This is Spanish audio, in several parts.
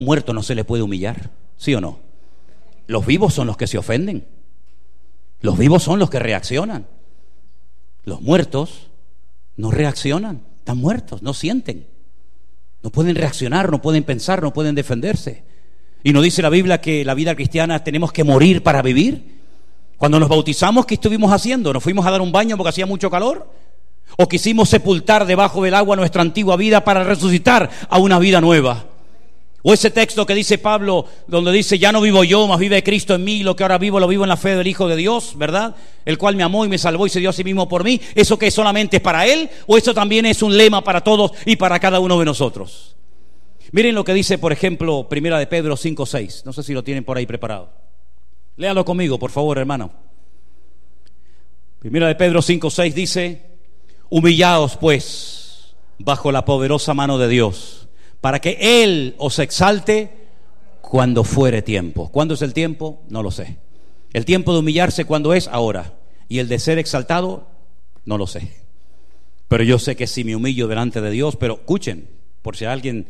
muerto no se le puede humillar, ¿sí o no? Los vivos son los que se ofenden. Los vivos son los que reaccionan. Los muertos no reaccionan, están muertos, no sienten. No pueden reaccionar, no pueden pensar, no pueden defenderse. ¿Y no dice la Biblia que la vida cristiana tenemos que morir para vivir? Cuando nos bautizamos, ¿qué estuvimos haciendo? ¿Nos fuimos a dar un baño porque hacía mucho calor? ¿O quisimos sepultar debajo del agua nuestra antigua vida para resucitar a una vida nueva? O ese texto que dice Pablo, donde dice, ya no vivo yo, mas vive Cristo en mí, y lo que ahora vivo, lo vivo en la fe del Hijo de Dios, ¿verdad? El cual me amó y me salvó y se dio a sí mismo por mí. ¿Eso que solamente es para Él? ¿O eso también es un lema para todos y para cada uno de nosotros? Miren lo que dice, por ejemplo, Primera de Pedro 5:6. No sé si lo tienen por ahí preparado. Léalo conmigo, por favor, hermano. Primera de Pedro 5:6 dice, humillaos pues bajo la poderosa mano de Dios, para que Él os exalte cuando fuere tiempo. ¿Cuándo es el tiempo? No lo sé. El tiempo de humillarse, ¿cuándo es? Ahora. Y el de ser exaltado, no lo sé. Pero yo sé que si me humillo delante de Dios, pero escuchen, por si alguien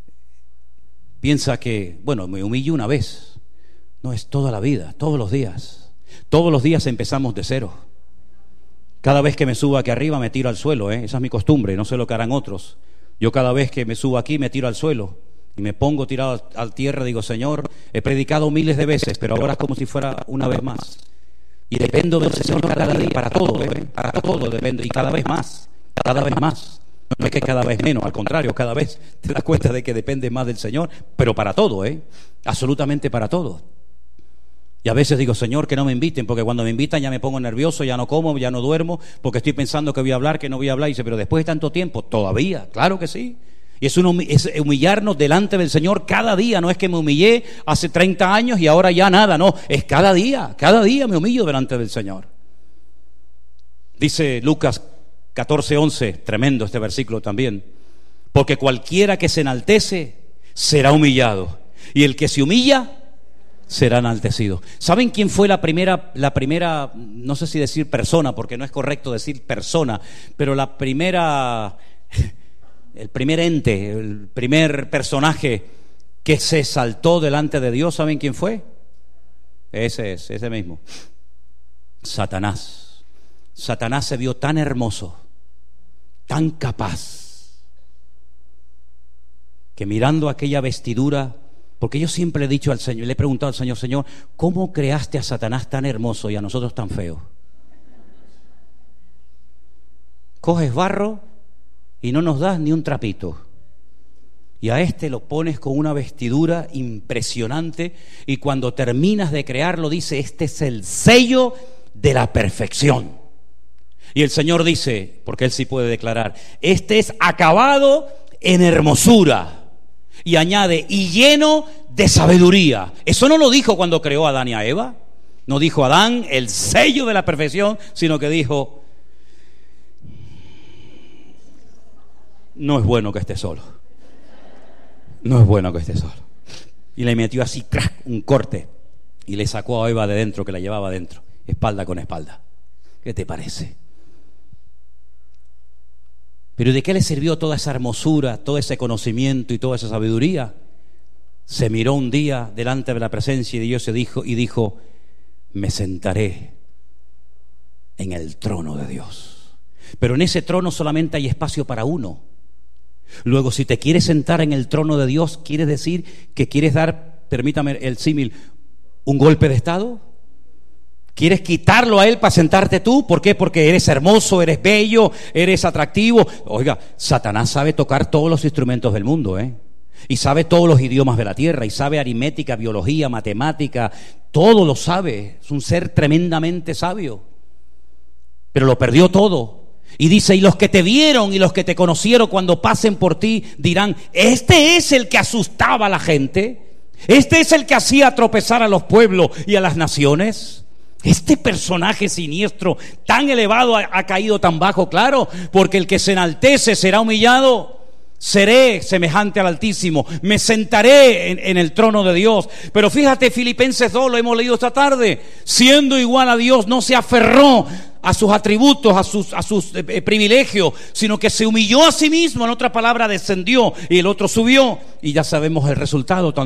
piensa que, bueno, me humillo una vez. No, es toda la vida, todos los días. Todos los días empezamos de cero. Cada vez que me subo aquí arriba me tiro al suelo, Esa es mi costumbre, no sé lo que harán otros. Yo cada vez que me subo aquí me tiro al suelo y me pongo tirado a tierra. Digo, Señor, he predicado miles de veces, pero ahora es como si fuera una vez más. Y dependo del Señor cada día, para todo, para todo dependo, y cada vez más, cada vez más. No es que cada vez menos, al contrario, cada vez te das cuenta de que depende más del Señor, pero para todo, absolutamente para todo. Y a veces digo, Señor, que no me inviten, porque cuando me invitan ya me pongo nervioso, ya no como, ya no duermo, porque estoy pensando que voy a hablar, que no voy a hablar. Y dice, pero después de tanto tiempo, todavía, claro que sí. Y es humillarnos delante del Señor cada día. No es que me humillé hace 30 años y ahora ya nada, no, es cada día me humillo delante del Señor. Dice Lucas 14:11, tremendo este versículo también, porque cualquiera que se enaltece será humillado, y el que se humilla será enaltecido. ¿Saben quién fue la primera, no sé si decir persona, porque no es correcto decir persona, pero el primer ente, el primer personaje que se exaltó delante de Dios? ¿Saben quién fue? Ese mismo, Satanás. Satanás se vio tan hermoso, tan capaz, que mirando aquella vestidura, porque yo siempre he dicho al Señor, le he preguntado al Señor, Señor, ¿cómo creaste a Satanás tan hermoso y a nosotros tan feos? Coges barro y no nos das ni un trapito, y a este lo pones con una vestidura impresionante, y cuando terminas de crearlo dice, este es el sello de la perfección. Y el Señor dice, porque Él sí puede declarar, este es acabado en hermosura. Y añade, y lleno de sabiduría. Eso no lo dijo cuando creó a Adán y a Eva. No dijo Adán el sello de la perfección, sino que dijo, no es bueno que esté solo. No es bueno que esté solo. Y le metió así, ¡crack!, un corte, y le sacó a Eva de dentro, que la llevaba dentro, espalda con espalda. ¿Qué te parece? Pero ¿de qué le sirvió toda esa hermosura, todo ese conocimiento y toda esa sabiduría? Se miró un día delante de la presencia de Dios y dijo, me sentaré en el trono de Dios. Pero en ese trono solamente hay espacio para uno. Luego, si te quieres sentar en el trono de Dios, ¿quiere decir que quieres dar, permítame el símil, un golpe de estado? ¿Quieres quitarlo a Él para sentarte tú? ¿Por qué? Porque eres hermoso, eres bello, eres atractivo. Oiga, Satanás sabe tocar todos los instrumentos del mundo, y sabe todos los idiomas de la tierra, y sabe aritmética, biología, matemática, todo lo sabe. Es un ser tremendamente sabio, pero lo perdió todo. Y dice, y los que te vieron y los que te conocieron cuando pasen por ti dirán, este es el que asustaba a la gente, este es el que hacía tropezar a los pueblos y a las naciones. Este personaje siniestro, tan elevado, ha caído tan bajo, claro, porque el que se enaltece será humillado. seré semejante al Altísimo, me sentaré en el trono de Dios. Pero fíjate, Filipenses 2, lo hemos leído esta tarde, siendo igual a Dios, no se aferró a sus atributos, a sus privilegios, sino que se humilló a sí mismo. En otra palabra, descendió, y el otro subió, y ya sabemos el resultado.